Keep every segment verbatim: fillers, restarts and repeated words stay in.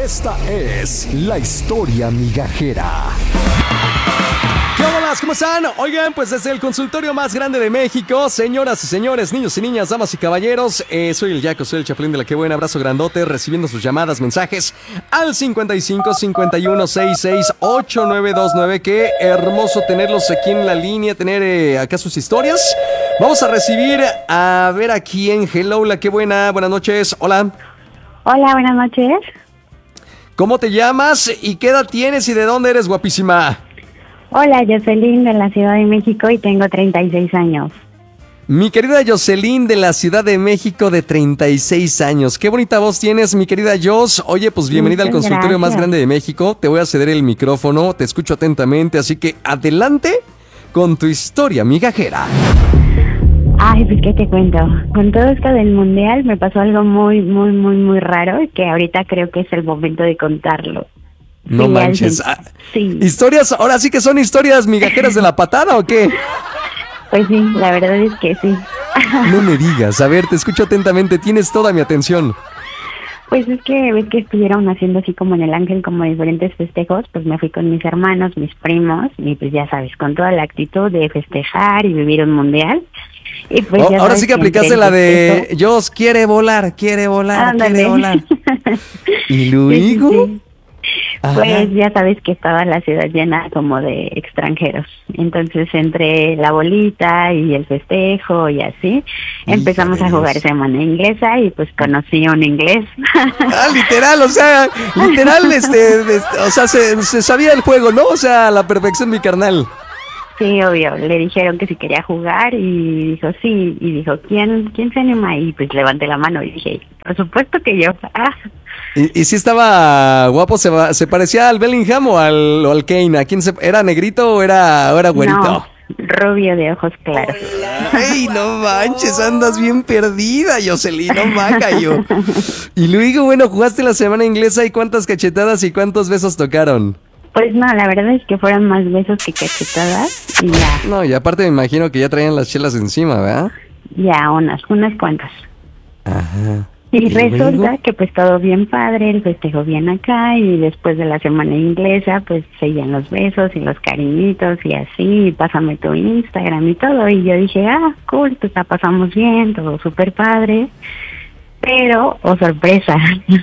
Esta es la historia migajera. ¿Qué onda más? ¿Cómo están? Oigan, pues desde el consultorio más grande de México, señoras y señores, niños y niñas, damas y caballeros, eh, soy el Jaco, soy el Chaplin de la Que Buena, abrazo grandote, recibiendo sus llamadas, mensajes al cincuenta y cinco, cincuenta y uno, sesenta y seis, ochenta y nueve veintinueve. Qué hermoso tenerlos aquí en la línea, tener eh, acá sus historias. Vamos a recibir a ver aquí en Hello, la Que Buena, buenas noches, hola. Hola, buenas noches. ¿Cómo te llamas y qué edad tienes y de dónde eres, guapísima? Hola, Jocelyn de la Ciudad de México y tengo treinta y seis años. Mi querida Jocelyn de la Ciudad de México de treinta y seis años. Qué bonita voz tienes, mi querida Jos. Oye, pues bienvenida Muchas al consultorio gracias. más grande de México. Te voy a ceder el micrófono, te escucho atentamente, así que adelante con tu historia migajera. Ay, pues qué te cuento. Con todo esto del mundial me pasó algo muy, muy, muy, muy raro y que ahorita creo que es el momento de contarlo. No Sí, manches. al- Ah, Sí, Historias, ahora sí que son historias migajeras de la patada, ¿o qué? pues sí, la verdad es que sí. No me digas. A ver, te escucho atentamente, tienes toda mi atención. Pues es que ves que estuvieron haciendo así como en el Ángel, como diferentes festejos, pues me fui con mis hermanos, mis primos, y pues ya sabes, con toda la actitud de festejar y vivir un mundial. Y pues Oh, ya ahora sabes sí que entre aplicaste el la de festejo- Jos quiere volar, quiere volar, Ándale. quiere volar. ¿Y Sí, sí, luego? sí. Ajá. Pues ya sabes que estaba la ciudad llena como de extranjeros. Entonces entre la bolita y el festejo y así, empezamos de a jugar Dios. semana inglesa y pues conocí un inglés. Ah, literal, o sea, literal, este, de- o sea, se, se sabía el juego, ¿no? O sea, a la perfección, mi carnal. Sí, obvio, le dijeron que si quería jugar y dijo sí, y dijo, ¿quién quién se anima? Y pues levanté la mano y dije, por supuesto que yo. Ah, Y, y si estaba guapo, se, va- se parecía al Bellingham o al, o al Kane. ¿A quién se, era negrito o era, o era güerito? no, rubio de ojos claros. Ay, no manches, andas bien perdida, Jocelyn, no macayo. Y luego, bueno, jugaste la semana inglesa y cuántas cachetadas y cuántos besos tocaron. Pues no, la verdad es que fueron más besos que cachetadas y ya, No, y aparte me imagino que ya traían las chelas encima, ¿verdad? ya unas, unas cuantas. Ajá. Y ¿Y resulta luego? que pues todo bien padre, el festejo bien acá y después de la semana inglesa pues seguían los besos y los cariñitos y así, y pásame tu Instagram y todo y yo dije, ah, cool, pues la pasamos bien, todo súper padre, pero, oh sorpresa,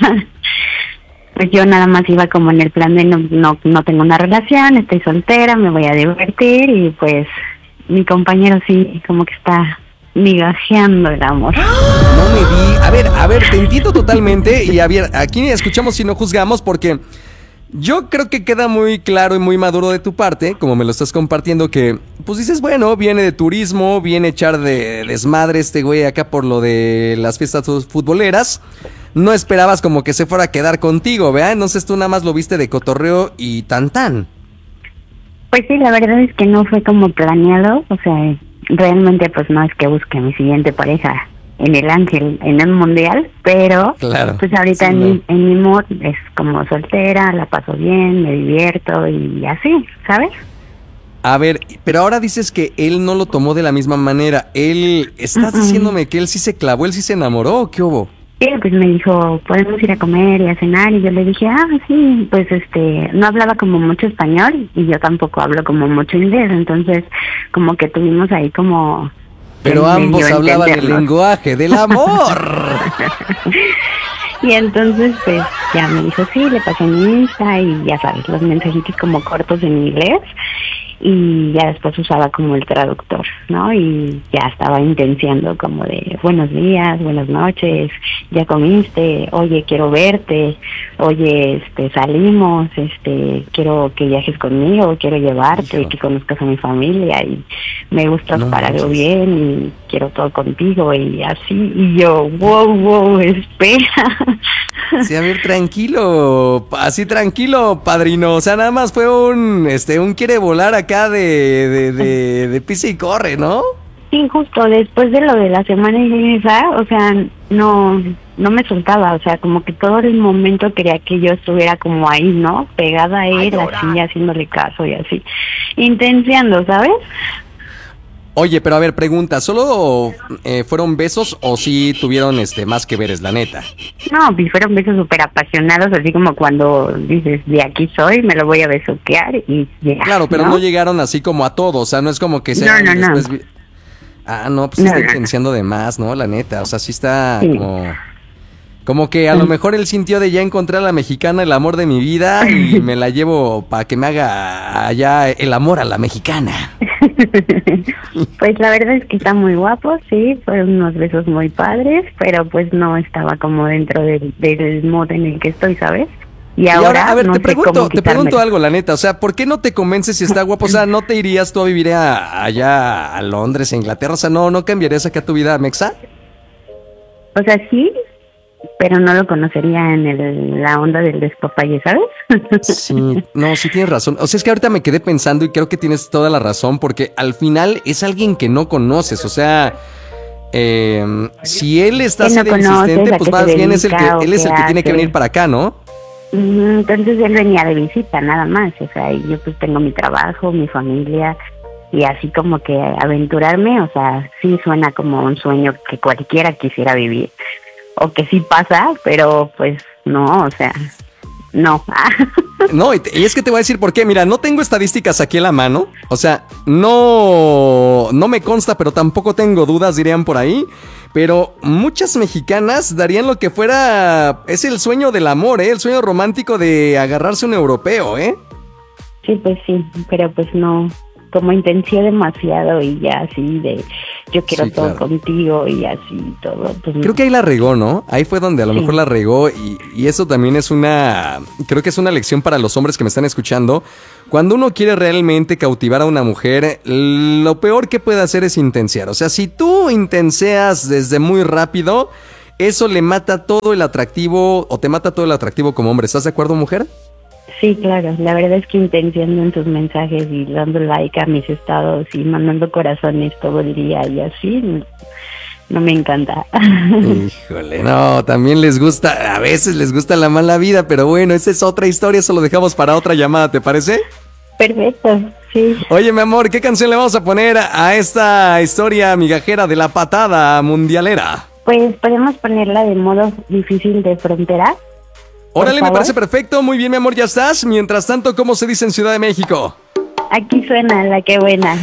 pues yo nada más iba como en el plan de no, no, no tengo una relación, estoy soltera, me voy a divertir y pues mi compañero sí como que está migajeando el amor. No me di. A ver, a ver, te entiendo totalmente. Y a ver, aquí escuchamos y no juzgamos porque yo creo que queda muy claro y muy maduro de tu parte, como me lo estás compartiendo, que pues dices, bueno, viene de turismo, viene a echar de desmadre este güey acá por lo de las fiestas futboleras. No esperabas como que se fuera a quedar contigo, ¿verdad? Entonces tú nada más lo viste de cotorreo y tan tan. Pues sí, la verdad es que no fue como planeado, o sea, realmente pues no es que busque a mi siguiente pareja en el Ángel, en el mundial, pero Claro, pues ahorita sí, en, no. mi, en mi mood es como soltera, la paso bien, me divierto y así, ¿sabes? A ver, pero ahora dices que él no lo tomó de la misma manera. Él, ¿estás Mm-mm. diciéndome que él sí se clavó, él sí se enamoró o qué hubo? Y él, pues me dijo, podemos ir a comer y a cenar, y yo le dije, ah, sí, pues este, no hablaba como mucho español, y yo tampoco hablo como mucho inglés, entonces como que tuvimos ahí como... Pero medio ambos hablaban el entendernos. lenguaje del amor. Y entonces, pues, ya me dijo, sí, le pasé mi Insta y ya sabes, los mensajitos como cortos en inglés y ya después usaba como el traductor, ¿no? Y ya estaba intenciando como de buenos días, buenas noches, ya comiste, oye, quiero verte, oye, este, salimos, este, quiero que viajes conmigo, quiero llevarte, Hijo. que conozcas a mi familia y me gustas No para algo manches. bien y quiero todo contigo y así, y yo, wow, wow, espera. Sí, a ver, tranquilo, así tranquilo, padrino. O sea, nada más fue un, este, un quiere volar acá de, de, de, de pisa y corre, ¿no? Sí, justo después de lo de la semana inglesa, o sea, no no me soltaba, o sea, como que todo el momento quería que yo estuviera como ahí, ¿no? Pegada a él, así, haciéndole caso y así, intenciando, ¿sabes? Oye, pero a ver, pregunta, ¿solo eh, fueron besos o sí tuvieron este más que veres, la neta? No, pues fueron besos súper apasionados, así como cuando dices, de aquí soy, me lo voy a besuquear y ya. Claro, pero no, ¿no? llegaron así como a todos, o sea, no es como que sean No, no, no. después... vi- Ah, no, pues sí No, está no, no. influenciando de más, ¿no? La neta, o sea, sí está Sí. como... Como que a lo mejor él sintió de ya encontré a la mexicana, el amor de mi vida, y me la llevo para que me haga allá el amor a la mexicana. Pues la verdad es que está muy guapo, sí, fueron unos besos muy padres, pero pues no estaba como dentro del, del mood en el que estoy, ¿sabes? Y Y ahora, ahora, a ver, no te sé pregunto, cómo te pregunto quitármelo. algo, la neta, o sea, ¿por qué no te convences si está guapo? O sea, ¿no te irías tú a vivir a- allá a Londres, a Inglaterra? O sea, ¿no, no cambiarías acá tu vida, Mexa? O sea, sí, pero no lo conocería en el, la onda del despapalle, ¿sabes? Sí, no, sí tienes razón. O sea, es que ahorita me quedé pensando y creo que tienes toda la razón porque al final es alguien que no conoces. O sea, eh, si él está Que así no de conoces, insistente, a pues qué se más bien es el dedica o que él es qué el que tiene que hace. venir para acá, ¿no? Ujú, Entonces él venía de visita, nada más, o sea, y yo pues tengo mi trabajo, mi familia, y así como que aventurarme, o sea, sí suena como un sueño que cualquiera quisiera vivir, o que sí pasa, pero pues no, o sea, no. No, y, te- y es que te voy a decir por qué. Mira, no tengo estadísticas aquí en la mano. O sea, no, no me consta, pero tampoco tengo dudas, dirían por ahí. Pero muchas mexicanas darían lo que fuera... Es el sueño del amor, ¿eh? El sueño romántico de agarrarse un europeo, ¿eh? Sí, pues sí, pero pues no, como intenté demasiado y ya así de, yo quiero Sí, todo claro. contigo y así todo, pues no. Creo que ahí la regó, ¿no? Ahí fue donde a lo Sí. mejor la regó y, y eso también es una... Creo que es una lección para los hombres que me están escuchando. Cuando uno quiere realmente cautivar a una mujer, lo peor que puede hacer es intensear. O sea, si tú intenseas desde muy rápido, eso le mata todo el atractivo o te mata todo el atractivo como hombre. ¿Estás de acuerdo, mujer? Sí, claro, la verdad es que intenciando en sus mensajes y dando like a mis estados y mandando corazones todo el día y así, no me encanta. Híjole, no, también les gusta, a veces les gusta la mala vida, pero bueno, esa es otra historia, eso lo dejamos para otra llamada, ¿te parece? Perfecto, sí. Oye, mi amor, ¿qué canción le vamos a poner a esta historia migajera de la patada mundialera? Pues podemos ponerla de modo difícil de frontera. Por Órale, me favor. parece perfecto, muy bien, mi amor, ya estás. Mientras tanto, ¿cómo se dice en Ciudad de México? Aquí suena la que buena.